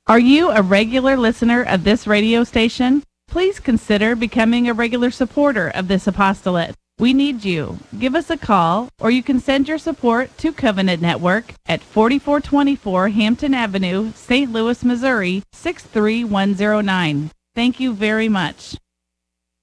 Are you a regular listener of this radio station? Please consider becoming a regular supporter of this apostolate. We need you. Give us a call, or you can send your support to Covenant Network at 4424 Hampton Avenue, St. Louis, Missouri, 63109. Thank you very much.